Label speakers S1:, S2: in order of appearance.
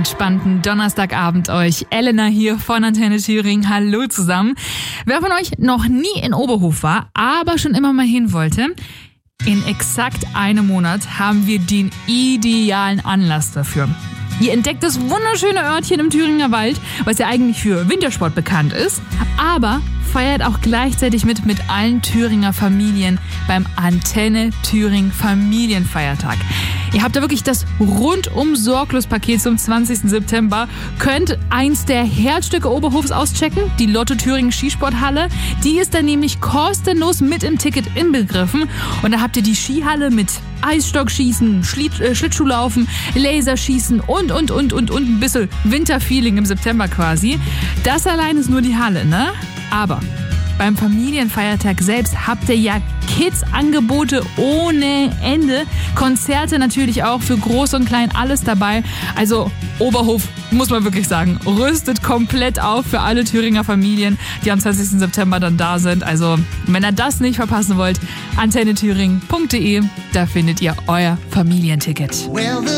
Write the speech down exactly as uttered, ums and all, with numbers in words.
S1: entspannten Donnerstagabend euch. Elena hier von Antenne Thüringen. Hallo zusammen. Wer von euch noch nie in Oberhof war, aber schon immer mal hin wollte, in exakt einem Monat haben wir den idealen Anlass dafür. Ihr entdeckt das wunderschöne Örtchen im Thüringer Wald, was ja eigentlich für Wintersport bekannt ist, aber feiert auch gleichzeitig mit mit allen Thüringer Familien beim Antenne Thüringen Familienfeiertag. Ihr habt da wirklich das rundum sorglos Paket zum zwanzigsten September. Könnt eins der Herzstücke Oberhofs auschecken, die Lotto Thüringen Skisporthalle. Die ist dann nämlich kostenlos mit im Ticket inbegriffen. Und da habt ihr die Skihalle mit Eisstockschießen, Schlitt, äh, Schlittschuhlaufen, Laserschießen und, und, und, und, und ein bisschen Winterfeeling im September quasi. Das allein ist nur die Halle, ne? Aber beim Familienfeiertag selbst habt ihr ja Kids-Angebote ohne Ende. Konzerte natürlich auch für Groß und Klein, alles dabei. Also Oberhof, muss man wirklich sagen, rüstet komplett auf für alle Thüringer Familien, die am zwanzigsten September dann da sind. Also wenn ihr das nicht verpassen wollt, antenne thüringen punkt de, da findet ihr euer Familienticket.